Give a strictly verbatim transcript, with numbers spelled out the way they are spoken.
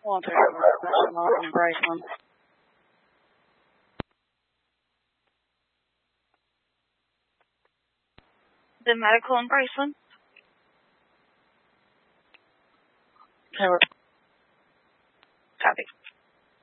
One thirty four, Martin and Bryceland. The medical in Bryceland. Okay, we're